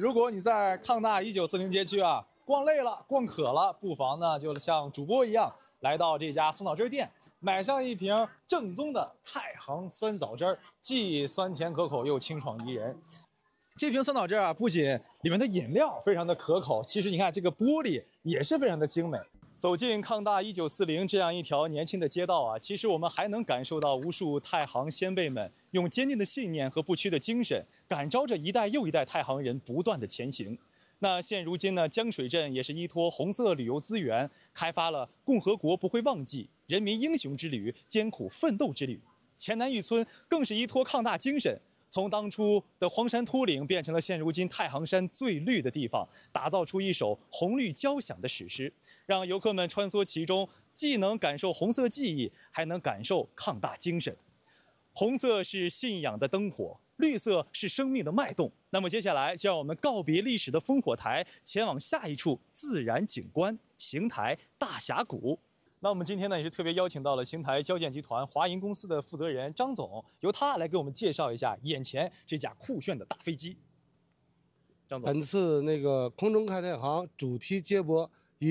如果你在抗大1940街区啊逛累了、逛渴了，不妨呢就像主播一样，来到这家酸枣汁店，买上一瓶正宗的太行酸枣汁儿，既酸甜可口又清爽宜人。这瓶酸枣汁啊，不仅里面的饮料非常的可口，其实你看这个玻璃也是非常的精美。走进抗大1940这样一条年轻的街道啊，其实我们还能感受到无数太行先辈们用坚定的信念和不屈的精神，感召着一代又一代太行人不断的前行。那现如今呢，江水镇也是依托红色旅游资源，开发了共和国不会忘记、人民英雄之旅、艰苦奋斗之旅。黔南峪村更是依托抗大精神，从当初的荒山秃岭变成了现如今太行山最绿的地方，打造出一首红绿交响的史诗，让游客们穿梭其中，既能感受红色记忆，还能感受抗大精神。红色是信仰的灯火，绿色是生命的脉动。那么接下来，就让我们告别历史的烽火台，前往下一处自然景观——邢台大峡谷。那我们今天呢，也是特别邀请到了邢台交建集团华银公司的负责人张总，由他来给我们介绍一下眼前这架酷炫的大飞机。张总， 本次那个空中看太行主题接驳